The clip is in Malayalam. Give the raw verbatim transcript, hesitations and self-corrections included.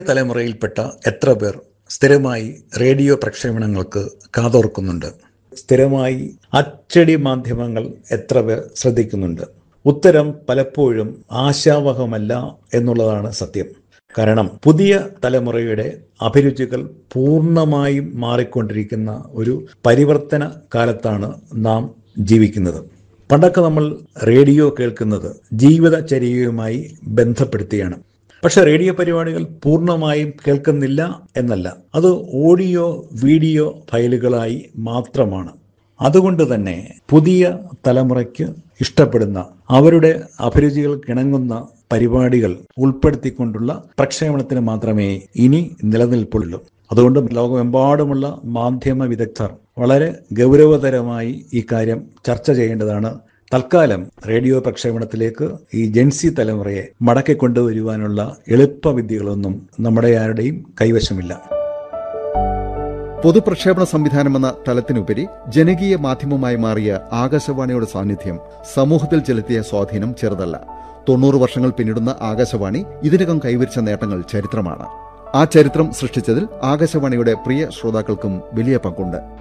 തലമുറയിൽപ്പെട്ട എത്ര പേർ സ്ഥിരമായി റേഡിയോ പ്രക്ഷേപണങ്ങൾക്ക് കാതോർക്കുന്നുണ്ട്? സ്ഥിരമായി അച്ചടി മാധ്യമങ്ങൾ എത്ര പേർ ശ്രദ്ധിക്കുന്നുണ്ട്? ഉത്തരം പലപ്പോഴും ആശാവഹമല്ല എന്നുള്ളതാണ് സത്യം. കാരണം പുതിയ തലമുറയുടെ അഭിരുചികൾ പൂർണ്ണമായും മാറിക്കൊണ്ടിരിക്കുന്ന ഒരു പരിവർത്തന കാലത്താണ് നാം ജീവിക്കുന്നത്. പണ്ടൊക്കെ നമ്മൾ റേഡിയോ കേൾക്കുന്നത് ജീവിതചര്യയുമായി ബന്ധപ്പെടുത്തിയാണ്. പക്ഷെ റേഡിയോ പരിപാടികൾ പൂർണ്ണമായും കേൾക്കുന്നില്ല എന്നല്ല, അത് ഓഡിയോ വീഡിയോ ഫയലുകളായി മാത്രമാണ്. അതുകൊണ്ട് തന്നെ പുതിയ തലമുറയ്ക്ക് ഇഷ്ടപ്പെടുന്ന അവരുടെ അഭിരുചികൾക്കിണങ്ങുന്ന പരിപാടികൾ ഉൾപ്പെടുത്തിക്കൊണ്ടുള്ള പ്രക്ഷേപണത്തിന് മാത്രമേ ഇനി നിലനിൽപ്പുള്ളൂ. അതുകൊണ്ട് ലോകമെമ്പാടുമുള്ള മാധ്യമ വിദഗ്ധർ വളരെ ഗൗരവതരമായി ഈ കാര്യം ചർച്ച ചെയ്യേണ്ടതാണ്. തൽക്കാലം റേഡിയോ പ്രക്ഷേപണത്തിലേക്ക് ഈ ജെൻസി തലമുറയെ മടക്കിക്കൊണ്ടുവരുവാനുള്ള എളുപ്പവിദ്യകളൊന്നും നമ്മുടെ ആരുടെയും കൈവശമില്ല. പൊതുപ്രക്ഷേപണ സംവിധാനമെന്ന തലത്തിനുപരി ജനകീയ മാധ്യമമായി മാറിയ ആകാശവാണിയുടെ സാന്നിധ്യം സമൂഹത്തിൽ ചെലുത്തിയ സ്വാധീനം ചെറുതല്ല. തൊണ്ണൂറ് വർഷങ്ങൾ പിന്നിടുന്ന ആകാശവാണി ഇതിനകം കൈവരിച്ച നേട്ടങ്ങൾ ചരിത്രമാണ്. ആ ചരിത്രം സൃഷ്ടിച്ചതിൽ ആകാശവാണിയുടെ പ്രിയ ശ്രോതാക്കൾക്കും വലിയ പങ്കുണ്ട്.